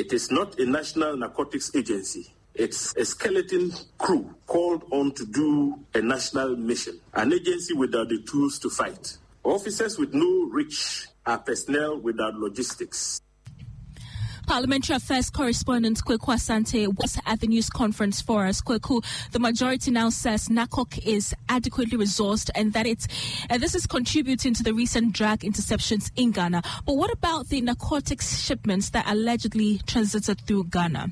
It is not a national narcotics agency. It's a skeleton crew called on to do a national mission, an agency without the tools to fight. Officers with no reach are personnel without logistics. Parliamentary Affairs correspondent Kweku Asante was at the news conference for us. Kweku, the majority now says NACOC is adequately resourced and that this is contributing to the recent drug interceptions in Ghana. But what about the narcotics shipments that allegedly transited through Ghana?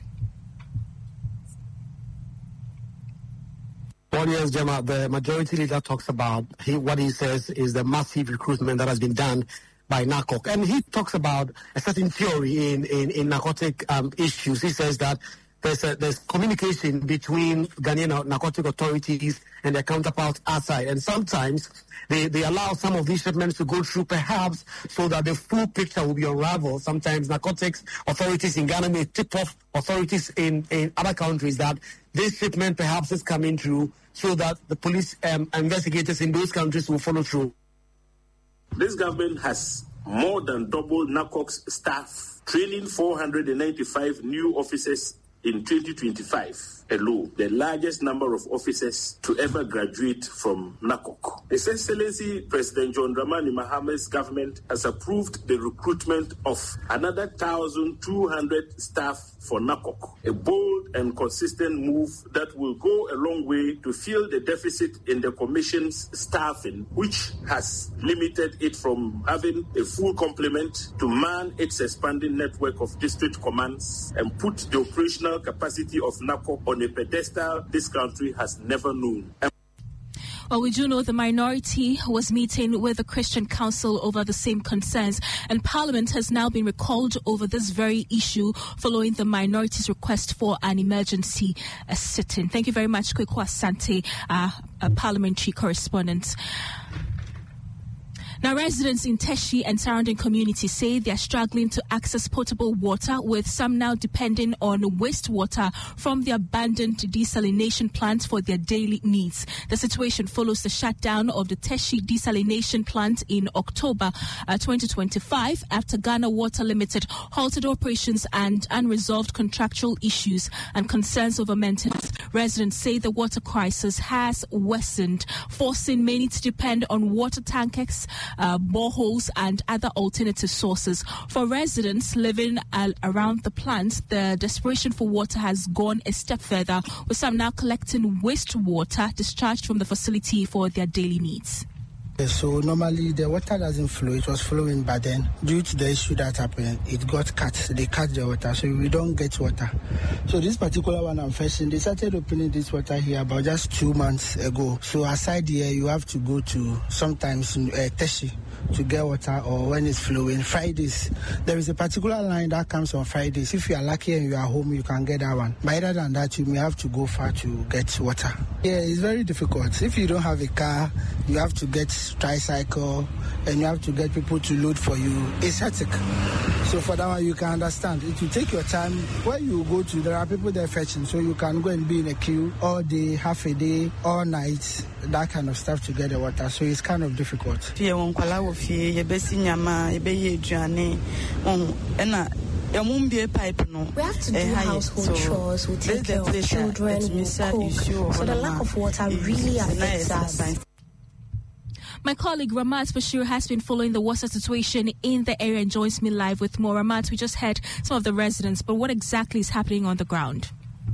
Well, yes, Gemma, the majority leader talks about what he says is the massive recruitment that has been done by NACOC. And he talks about a certain theory in narcotic issues. He says that there's communication between Ghanaian narcotic authorities and their counterparts outside. And sometimes they allow some of these shipments to go through perhaps so that the full picture will be unraveled. Sometimes narcotics authorities in Ghana may tip off authorities in other countries that this shipment perhaps is coming through so that the police investigators in those countries will follow through. This government has more than doubled NACOC's staff, training 495 new officers in 2025 alone, the largest number of officers to ever graduate from NACOC. His Excellency President John Dramani Mahamad's government has approved the recruitment of another 1,200 staff for NACOC, a bold and consistent move that will go a long way to fill the deficit in the Commission's staffing, which has limited it from having a full complement to man its expanding network of district commands and put the operational capacity of NACOC on a pedestal this country has never known. Well, we do know the minority was meeting with the Christian Council over the same concerns, and Parliament has now been recalled over this very issue following the minority's request for an emergency sit-in. Thank you very much, Kweku Asante, a parliamentary correspondent. Now, residents in Teshi and surrounding communities say they are struggling to access potable water, with some now depending on wastewater from the abandoned desalination plant for their daily needs. The situation follows the shutdown of the Teshi desalination plant in October 2025 after Ghana Water Limited halted operations and unresolved contractual issues and concerns over maintenance. Residents say the water crisis has worsened, forcing many to depend on water tankers, boreholes and other alternative sources. For residents living around the plant, the desperation for water has gone a step further, with some now collecting wastewater discharged from the facility for their daily needs. So normally the water doesn't flow. It was flowing, but then due to the issue that happened, it got cut. They cut the water, so we don't get water. So this particular one I'm facing, they started opening this water here about just 2 months ago. So aside here, you have to go to sometimes Teshi to get water, or when it's flowing, Fridays. There is a particular line that comes on Fridays. If you are lucky and you are home, you can get that one. But other than that, you may have to go far to get water. Yeah, it's very difficult. If you don't have a car, you have to get tricycle and you have to get people to load for you. It's hectic. So for that one, you can understand. It will take your time. Where you go to, there are people there fetching, so you can go and be in a queue all day, half a day, all night, that kind of stuff to get the water. So it's kind of difficult. We have to do household chores, we take care of children, we cook. So the lack of water really affects us. My colleague Ramat Bashir has been following the water situation in the area and joins me live with more. Ramat, we just heard some of the residents, but what exactly is happening on the ground?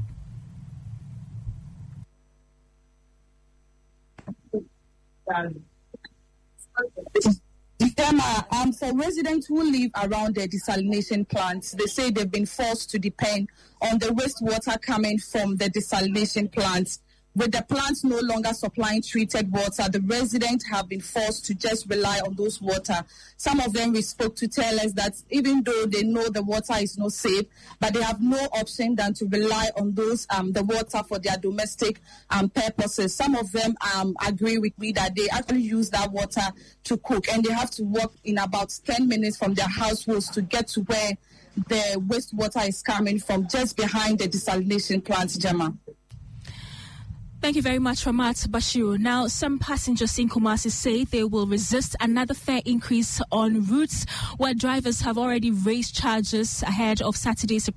For residents who live around the desalination plants, they say they've been forced to depend on the wastewater coming from the desalination plants. With the plants no longer supplying treated water, the residents have been forced to just rely on those water. Some of them we spoke to tell us that even though they know the water is not safe, but they have no option than to rely on those the water for their domestic purposes. Some of them agree with me that they actually use that water to cook, and they have to walk in about 10 minutes from their households to get to where the wastewater is coming from, just behind the desalination plant, Gemma. Thank you very much, Ramat Bashir. Now, some passengers in Kumasi say they will resist another fare increase on routes where drivers have already raised charges ahead of Saturday's